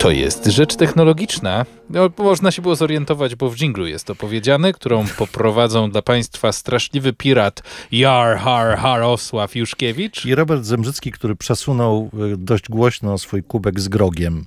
To jest rzecz technologiczna. No, można się było zorientować, bo w dżinglu jest to powiedziane, którą poprowadzą dla państwa straszliwy pirat Jarosław Juszkiewicz. I Robert Zembrzycki, który przesunął dość głośno swój kubek z grogiem.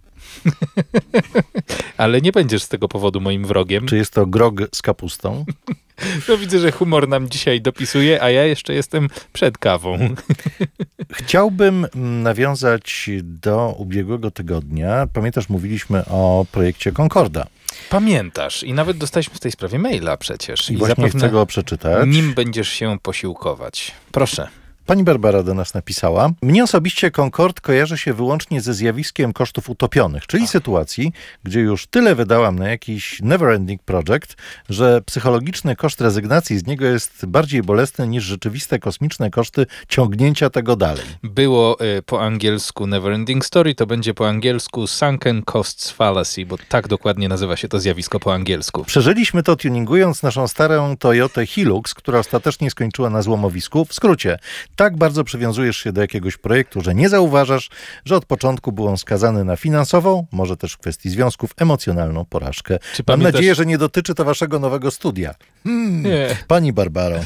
Ale nie będziesz z tego powodu moim wrogiem. Czy jest to grog z kapustą? No widzę, że humor nam dzisiaj dopisuje, a ja jeszcze jestem przed kawą. Chciałbym nawiązać do ubiegłego tygodnia. Pamiętasz, mówiliśmy o projekcie Concorda. Pamiętasz i nawet dostaliśmy w tej sprawie maila przecież. I właśnie chcę go przeczytać. Nim będziesz się posiłkować. Proszę. Pani Barbara do nas napisała: mnie osobiście Concorde kojarzy się wyłącznie ze zjawiskiem kosztów utopionych, czyli sytuacji, gdzie już tyle wydałam na jakiś never-ending project, że psychologiczny koszt rezygnacji z niego jest bardziej bolesny niż rzeczywiste kosmiczne koszty ciągnięcia tego dalej. Było po angielsku never-ending story, to będzie po angielsku sunken costs fallacy, bo tak dokładnie nazywa się to zjawisko po angielsku. Przeżyliśmy to tuningując naszą starą Toyotę Hilux, która ostatecznie skończyła na złomowisku. W skrócie, tak bardzo przywiązujesz się do jakiegoś projektu, że nie zauważasz, że od początku był on skazany na finansową, może też w kwestii związków, emocjonalną porażkę. Mam nadzieję, że nie dotyczy to waszego nowego studia. Nie. Pani Barbaro.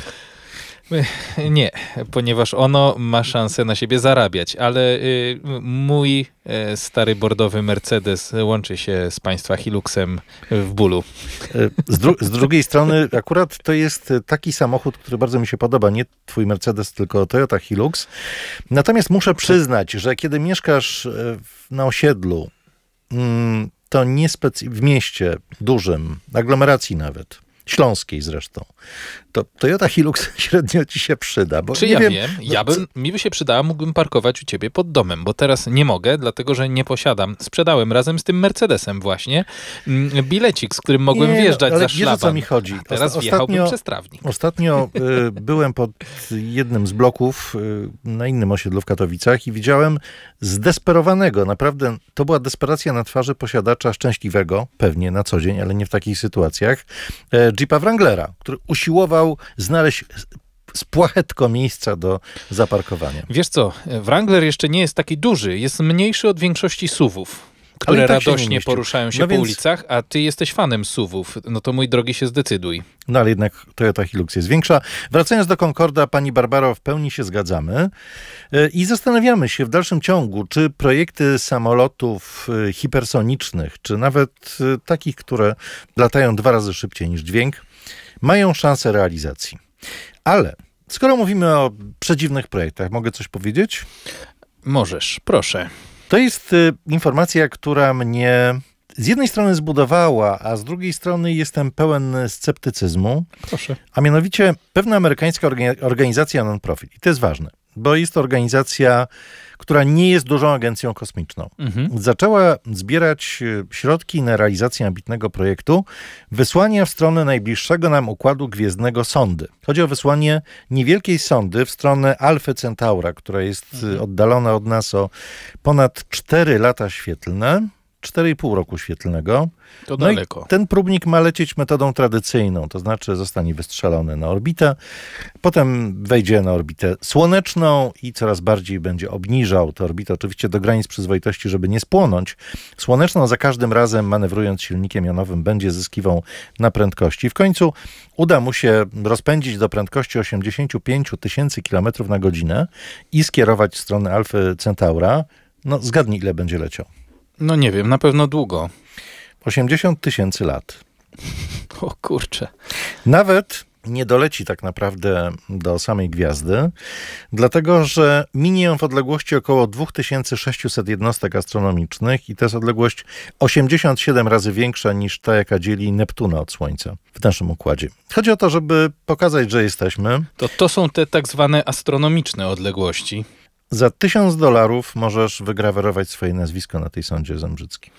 Nie, ponieważ ono ma szansę na siebie zarabiać, ale mój stary bordowy Mercedes łączy się z państwa Hiluxem w bólu. Z drugiej strony akurat to jest taki samochód, który bardzo mi się podoba. Nie twój Mercedes, tylko Toyota Hilux. Natomiast muszę przyznać, że kiedy mieszkasz na osiedlu, to nie w mieście dużym, aglomeracji nawet, śląskiej zresztą, to Toyota Hilux średnio ci się przyda. Bo czy nie ja wiem, wiem, mi by się przydała, mógłbym parkować u ciebie pod domem, bo teraz nie mogę, dlatego że nie posiadam. Sprzedałem razem z tym Mercedesem właśnie bilecik, z którym mogłem wjeżdżać za szlaban. Wiesz, o co mi chodzi. A teraz wjechałbym przez trawnik. Ostatnio byłem pod jednym z bloków na innym osiedlu w Katowicach i widziałem zdesperowanego, naprawdę to była desperacja na twarzy posiadacza szczęśliwego, pewnie na co dzień, ale nie w takich sytuacjach, Jeepa Wranglera, który usiłował znaleźć spłachetko miejsca do zaparkowania. Wiesz co, Wrangler jeszcze nie jest taki duży, jest mniejszy od większości SUV-ów, które tak radośnie poruszają się po ulicach, a ty jesteś fanem SUV-ów. No to mój drogi się zdecyduj. No ale jednak Toyota Hilux jest większa. Wracając do Concorda, pani Barbaro, w pełni się zgadzamy i zastanawiamy się w dalszym ciągu, czy projekty samolotów hipersonicznych, czy nawet takich, które latają 2 razy szybciej niż dźwięk, mają szansę realizacji. Ale skoro mówimy o przedziwnych projektach, mogę coś powiedzieć? Możesz, proszę. To jest informacja, która mnie z jednej strony zbudowała, a z drugiej strony jestem pełen sceptycyzmu. Proszę. A mianowicie pewna amerykańska organizacja non-profit. I to jest ważne, bo jest to organizacja, która nie jest dużą agencją kosmiczną. Zaczęła zbierać środki na realizację ambitnego projektu wysłania w stronę najbliższego nam układu gwiezdnego sondy. Chodzi o wysłanie niewielkiej sondy w stronę Alfy Centaura, która jest oddalona od nas o ponad 4 lata świetlne. 4,5 roku świetlnego. To daleko. I ten próbnik ma lecieć metodą tradycyjną, to znaczy zostanie wystrzelony na orbitę, potem wejdzie na orbitę słoneczną i coraz bardziej będzie obniżał tę orbitę, oczywiście do granic przyzwoitości, żeby nie spłonąć. Słoneczną za każdym razem, manewrując silnikiem jonowym, będzie zyskiwał na prędkości. W końcu uda mu się rozpędzić do prędkości 85 000 km na godzinę i skierować w stronę Alfy Centaura. No zgadnij, ile będzie leciał. No nie wiem, na pewno długo. 80 000 lat. O kurczę. Nawet nie doleci tak naprawdę do samej gwiazdy, dlatego że minie ją w odległości około 2600 jednostek astronomicznych i to jest odległość 87 razy większa niż ta, jaka dzieli Neptuna od Słońca w naszym układzie. Chodzi o to, żeby pokazać, że jesteśmy. To są te tak zwane astronomiczne odległości. Za $1000 możesz wygrawerować swoje nazwisko na tej sondzie Zembrzyckiej.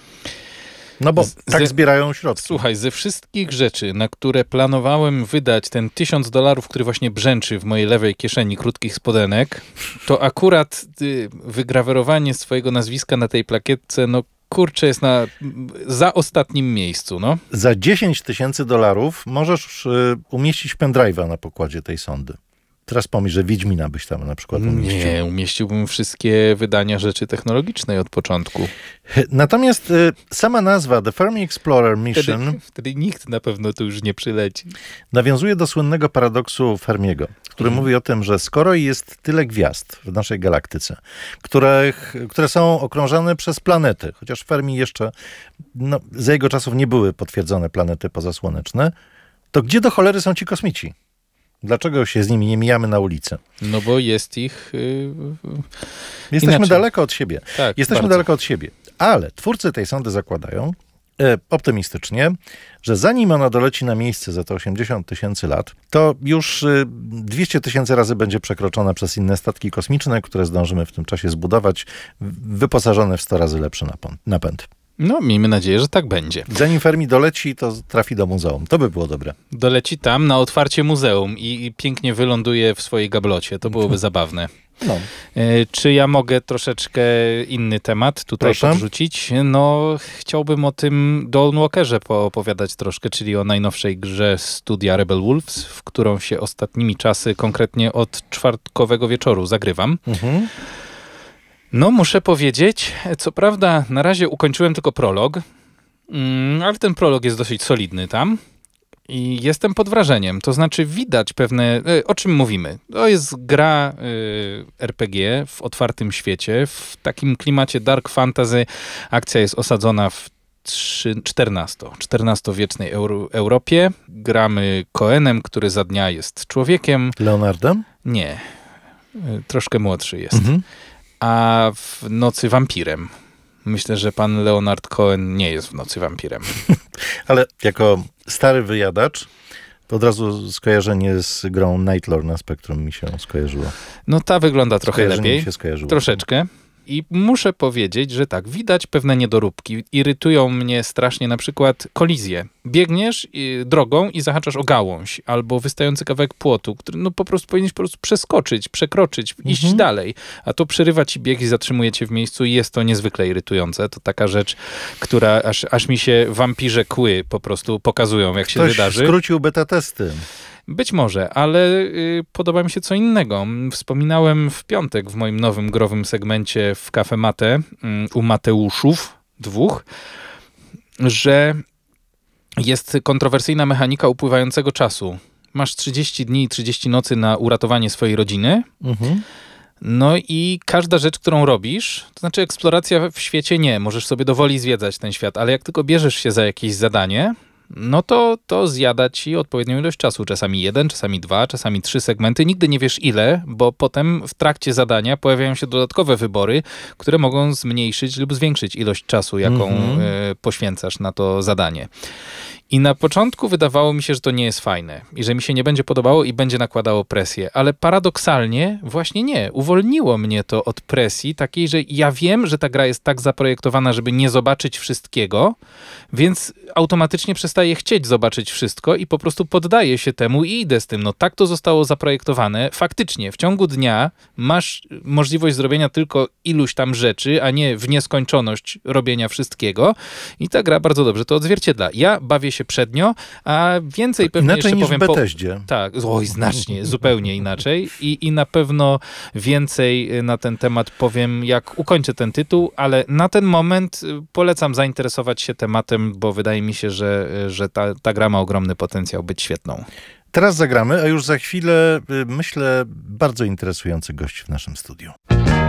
No bo tak zbierają środki. Słuchaj, ze wszystkich rzeczy, na które planowałem wydać ten $1000, który właśnie brzęczy w mojej lewej kieszeni krótkich spodenek, to akurat wygrawerowanie swojego nazwiska na tej plakietce, no kurczę, jest za ostatnim miejscu, no. Za $10 000 możesz umieścić pendrive'a na pokładzie tej sondy. Teraz pomyśl, że Wiedźmina byś tam na przykład umieścił. Nie, umieściłbym wszystkie wydania rzeczy technologicznej od początku. Natomiast sama nazwa The Fermi Explorer Mission Wtedy nikt na pewno tu już nie przyleci. nawiązuje do słynnego paradoksu Fermiego, który mówi o tym, że skoro jest tyle gwiazd w naszej galaktyce, które są okrążane przez planety, chociaż Fermi jeszcze za jego czasów nie były potwierdzone planety pozasłoneczne, to gdzie do cholery są ci kosmici? Dlaczego się z nimi nie mijamy na ulicy? No bo jest ich... Jesteśmy inaczej. daleko od siebie. Tak, Jesteśmy bardzo. daleko od siebie. Ale twórcy tej sondy zakładają optymistycznie, że zanim ona doleci na miejsce za te 80 000 lat, to już 200 000 razy będzie przekroczona przez inne statki kosmiczne, które zdążymy w tym czasie zbudować, wyposażone w 100 razy lepszy napęd. No, miejmy nadzieję, że tak będzie. Zanim Fermi doleci, to trafi do muzeum. To by było dobre. Doleci tam na otwarcie muzeum i pięknie wyląduje w swojej gablocie. To byłoby zabawne. No. Czy ja mogę troszeczkę inny temat tutaj Proszę. podrzucić? No, chciałbym o tym Dawn Walkerze poopowiadać troszkę, czyli o najnowszej grze studia Rebel Wolves, w którą się ostatnimi czasy, konkretnie od czwartkowego wieczoru zagrywam. Mhm. No, muszę powiedzieć, co prawda na razie ukończyłem tylko prolog, ale ten prolog jest dosyć solidny tam. I jestem pod wrażeniem. To znaczy widać pewne... O czym mówimy? To jest gra RPG w otwartym świecie, w takim klimacie dark fantasy. Akcja jest osadzona w XIV-wiecznej Europie. Gramy Coenem, który za dnia jest człowiekiem. Leonardem? Nie. Troszkę młodszy jest. Mhm. A w nocy wampirem. Myślę, że pan Leonard Cohen nie jest w nocy wampirem. Ale jako stary wyjadacz, to od razu skojarzenie z grą Nightlore na Spektrum mi się skojarzyło. No ta wygląda trochę Skojarzenie lepiej. mi się skojarzyło. Troszeczkę. I muszę powiedzieć, że tak, widać pewne niedoróbki. Irytują mnie strasznie na przykład kolizje. Biegniesz drogą i zahaczasz o gałąź albo wystający kawałek płotu, który no po prostu powinieneś przeskoczyć, przekroczyć, iść dalej. A to przerywa ci bieg i zatrzymuje cię w miejscu i jest to niezwykle irytujące. To taka rzecz, która aż mi się wampirze kły po prostu pokazują, jak się Ktoś wydarzy. skrócił beta testy. Być może, ale podoba mi się co innego. Wspominałem w piątek w moim nowym growym segmencie w Cafe Mate u Mateuszów dwóch, że jest kontrowersyjna mechanika upływającego czasu. Masz 30 dni i 30 nocy na uratowanie swojej rodziny. Mhm. No i każda rzecz, którą robisz, to znaczy eksploracja w świecie nie, możesz sobie dowoli zwiedzać ten świat, ale jak tylko bierzesz się za jakieś zadanie, no to zjada ci odpowiednią ilość czasu. Czasami 1, czasami 2, czasami 3 segmenty. Nigdy nie wiesz ile, bo potem w trakcie zadania pojawiają się dodatkowe wybory, które mogą zmniejszyć lub zwiększyć ilość czasu, jaką poświęcasz na to zadanie. I na początku wydawało mi się, że to nie jest fajne i że mi się nie będzie podobało i będzie nakładało presję, ale paradoksalnie właśnie nie. Uwolniło mnie to od presji takiej, że ja wiem, że ta gra jest tak zaprojektowana, żeby nie zobaczyć wszystkiego, więc automatycznie przestaję chcieć zobaczyć wszystko i po prostu poddaję się temu i idę z tym. No tak to zostało zaprojektowane. Faktycznie w ciągu dnia masz możliwość zrobienia tylko iluś tam rzeczy, a nie w nieskończoność robienia wszystkiego i ta gra bardzo dobrze to odzwierciedla. Ja bawię się przednio, a więcej pewnie Inaczej jeszcze niż powiem w Bethesdzie. Tak, oj, znacznie, zupełnie inaczej i na pewno więcej na ten temat powiem, jak ukończę ten tytuł, ale na ten moment polecam zainteresować się tematem, bo wydaje mi się, że ta gra ma ogromny potencjał być świetną. Teraz zagramy, a już za chwilę, myślę, bardzo interesujący gość w naszym studiu.